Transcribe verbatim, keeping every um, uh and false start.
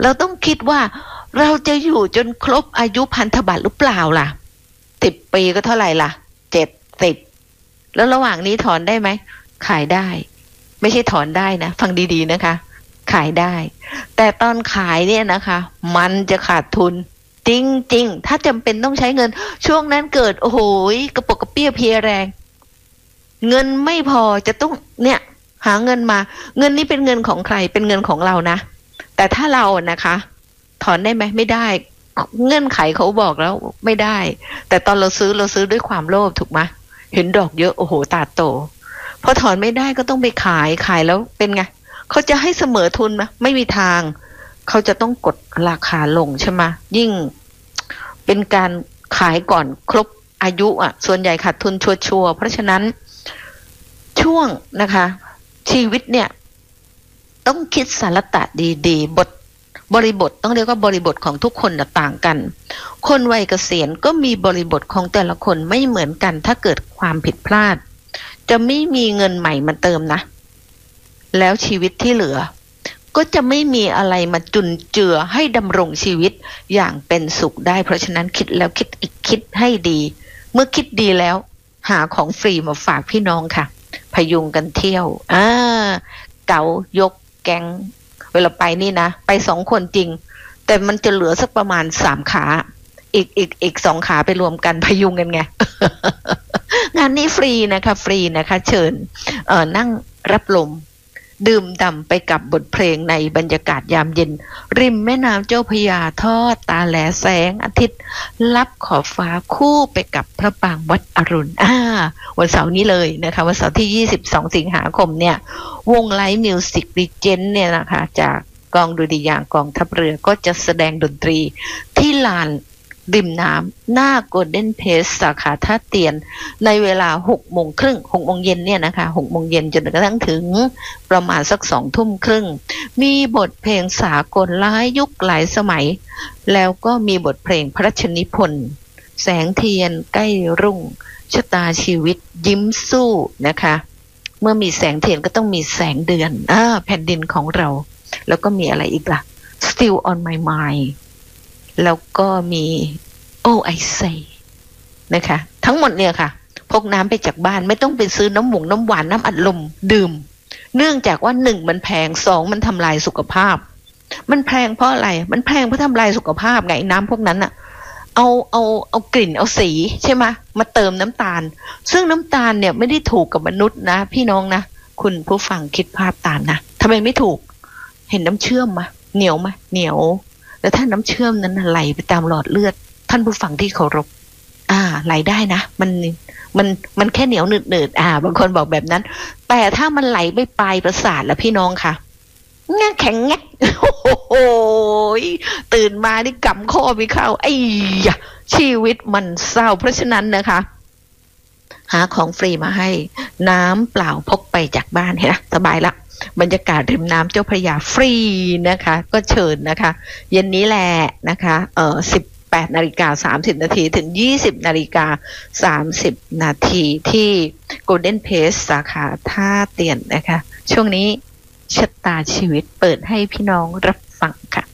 เราต้องคิดว่าเราจะอยู่จนครบอายุพันธบัตรหรือเปล่าล่ะสิบปีก็เท่าไหร่ล่ะเจ็ดสิบแล้วระหว่างนี้ถอนได้ไหมขายได้ไม่ใช่ถอนได้นะฟังดีๆนะคะขายได้แต่ตอนขายเนี่ยนะคะมันจะขาดทุนจริงๆถ้าจำเป็นต้องใช้เงินช่วงนั้นเกิดโอ้โหกระปกกระเปี้ยเพลียแรงเงินไม่พอจะต้องเนี่ยหาเงินมาเงินนี้เป็นเงินของใครเป็นเงินของเรานะแต่ถ้าเรานะคะถอนได้ไหมไม่ได้เงื่อนไขเขาบอกแล้วไม่ได้แต่ตอนเราซื้อเราซื้อด้วยความโลภถูกไหมเห็นดอกเยอะโอ้โหตาโตพอถอนไม่ได้ก็ต้องไปขายขายแล้วเป็นไงเขาจะให้เสมอทุนไหมไม่มีทางเขาจะต้องกดราคาลงใช่ไหมยิ่งเป็นการขายก่อนครบอายุอ่ะส่วนใหญ่ขาดทุนชัวร์ๆเพราะฉะนั้นช่วงนะคะชีวิตเนี่ยต้องคิดสารตะดีๆบทบริบทต้องเรียกว่าบริบทของทุกคนต่างกันคนวัยเกษียณก็มีบริบทของแต่ละคนไม่เหมือนกันถ้าเกิดความผิดพลาดจะไม่มีเงินใหม่มาเติมนะแล้วชีวิตที่เหลือก็จะไม่มีอะไรมาจุนเจือให้ดำรงชีวิตอย่างเป็นสุขได้เพราะฉะนั้นคิดแล้วคิดอีกคิดให้ดีเมื่อคิดดีแล้วหาของฟรีมาฝากพี่น้องค่ะพยุงกันเที่ยวอ่าเก๋ายกแก๊งเวลาไปนี่นะไปสองคนจริงแต่มันจะเหลือสักประมาณสามขาอีกอีกอีกสองขาไปรวมกันพยุงกันไง งานนี้ฟรีนะคะฟรีนะคะเชิญเอ่อนั่งรับลมดื่มด่ำไปกับบทเพลงในบรรยากาศยามเย็นริมแม่น้ำเจ้าพระยาทอดตาแหลแสงอาทิตย์ลับขอบฟ้าคู่ไปกับพระปรางวัดอรุณอ่าวันเสาร์นี้เลยนะคะวันเสาร์ที่ยี่สิบสองสิงหาคมเนี่ยวงไลฟ์มิวสิกรีเจนเนี่ยนะคะจากกองดุริยางค์กองทัพเรือก็จะแสดงดนตรีที่ลานริมน้ำหน้าโกลเด้นเพสสาขาท่าเตียนในเวลาหกโมงครึ่งหกโมงเย็นเนี่ยนะคะหกโมงเย็นจนกระทั่งถึงประมาณสักสองทุ่มครึ่งมีบทเพลงสากลหลายยุคหลายสมัยแล้วก็มีบทเพลงพระราชนิพนธ์แสงเทียนใกล้รุ่งชะตาชีวิตยิ้มสู้นะคะเมื่อมีแสงเทียนก็ต้องมีแสงเดือนอ่าแผ่นดินของเราแล้วก็มีอะไรอีกล่ะ Still on my mindแล้วก็มี Oh I say นะคะทั้งหมดเนี่ยค่ะพกน้ำไปจากบ้านไม่ต้องไปซื้อน้ำหวงน้ำหวานน้ำอัดลมดื่มเนื่องจากว่าหนึ่งมันแพงสองมันทำลายสุขภาพมันแพงเพราะอะไรมันแพงเพราะทำลายสุขภาพไงน้ำพวกนั้นอะเอาเอาเอากลิ่นเอาสีใช่ไหมมาเติมน้ำตาลซึ่งน้ำตาลเนี่ยไม่ได้ถูกกับมนุษย์นะพี่น้องนะคุณผู้ฟังคิดภาพตามนะทำไมไม่ถูกเห็นน้ำเชื่อมมะเหนียวมะเหนียวแล้วถ้าน้ำเชื่อมนั้นไหลไปตามหลอดเลือดท่านผู้ฟังที่เคารพอ่าไหลได้นะมันมันมันแค่เหนียวหนืดๆอ่าบางคนบอกแบบนั้นแต่ถ้ามันไหลไปปลายประสาทแล้วพี่น้องค่ะงาแข็งงักโอ้โหตื่นมานี่กำข้อไม่เข้าไอ้ยะชีวิตมันเศร้าเพราะฉะนั้นนะคะหาของฟรีมาให้น้ำเปล่าพกไปจากบ้านเห็นไหมสบายละบรรยากาศริมน้ำเจ้าพระยาฟรีนะคะก็เชิญนะคะเย็นนี้แหละนะคะเอ่อสิบแปดนาฬิกาสามสิบนาทีถึงยี่สิบนาฬิกาสามสิบนาทีที่ Golden Pace สาขาท่าเตียนนะคะช่วงนี้ชะตาชีวิตเปิดให้พี่น้องรับฟังค่ะ